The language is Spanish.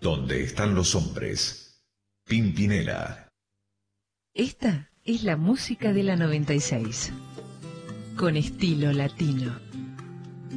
Donde están los hombres. Pimpinela. Esta es la música de la 96. Con estilo latino.